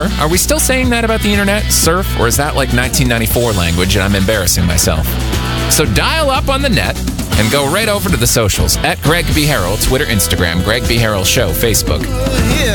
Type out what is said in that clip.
Are we still saying that about the internet? Surf? Or is that like 1994 language and I'm embarrassing myself? So dial up on the net and go right over to the socials at Greg B. Harrell, Twitter, Instagram, Greg B. Harrell Show, Facebook.